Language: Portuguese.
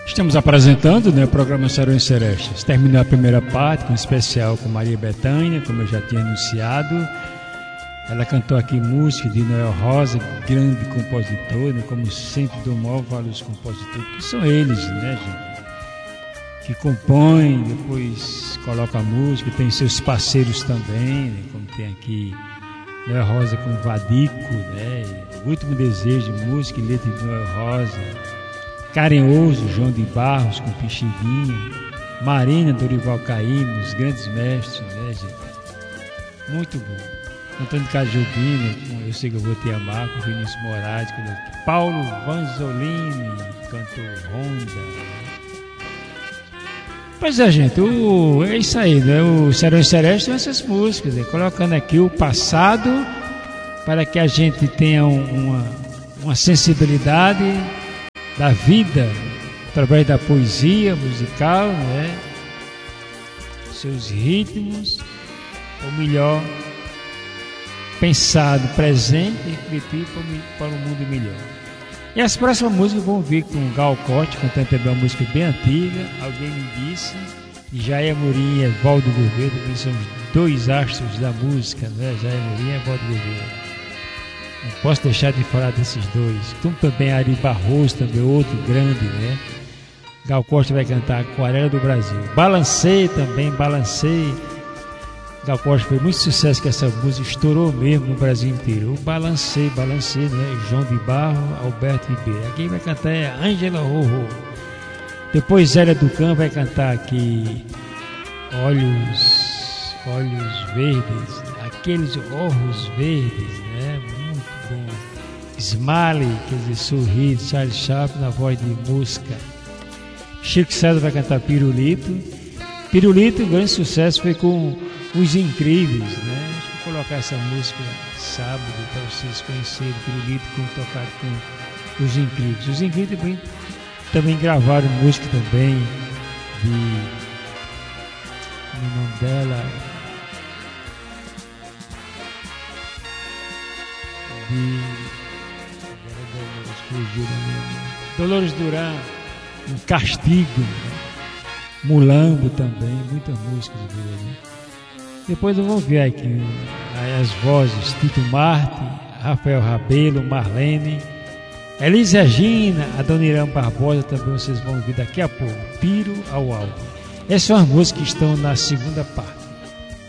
Estamos apresentando, né, o programa Serões Serestas. Terminou a primeira parte com um especial com Maria Bethânia, como eu já tinha anunciado. Ela cantou aqui música de Noel Rosa, grande compositor, né, como sempre dou maior valor aos compositores, que são eles, né, gente, que compõem, depois colocam a música, tem seus parceiros também, né, como tem aqui Noel Rosa com Vadico, né, O Último Desejo, música e letra de Noel Rosa. Carinhoso, João de Barros com Pixinguinha, Marina, Dorival Caymmi, os grandes mestres, né, gente? Muito bom. Antônio Cajubina, com Eu Sei Que Eu Vou Te Amar, com Vinícius Moraes, com Paulo Vanzolini, cantor Honda. Pois é, gente, é isso aí, né? O Serões Serestas tem essas músicas, né? Colocando aqui o passado para que a gente tenha uma sensibilidade da vida, através da poesia musical, né? Seus ritmos, ou melhor, pensado, presente e refletir para um mundo melhor. E as próximas músicas vão vir com Gal Costa, cantando também uma música bem antiga, Alguém Me Disse, e Jair Amorim e Evaldo Gouveia, que são os dois astros da música, né? Jair Amorim e Evaldo Gouveia. Não posso deixar de falar desses dois. Como também Ari Barroso, também outro grande, né? Gal Costa vai cantar Aquarela do Brasil. Balancei também, Balancei. Gal Costa foi muito sucesso, que essa música estourou mesmo no Brasil inteiro. O Balancei, né? João de Barro, Alberto Ribeiro. Quem vai cantar é Ângela Rorô. Depois Zélia Ducan vai cantar aqui Olhos Verdes, aqueles olhos verdes, né? Smiley, quer dizer, sorrir, Charles Chaplin na voz de música. Chico César vai cantar Pirulito. Pirulito, o grande sucesso foi com Os Incríveis, né? Acho que vou colocar essa música sábado para vocês conhecerem Pirulito, como tocar com Os Incríveis. Os Incríveis também gravaram música também de... o nome dela... Dolores Duran, Um Castigo, né? Mulambo também, muitas músicas dele, né? Depois eu vou ver aqui as vozes: Tito Marte, Rafael Rabelo, Marlene, Elis Regina, Adoniran Barbosa, também vocês vão ouvir daqui a pouco. Piro ao Alto. Essas são as músicas que estão na segunda parte.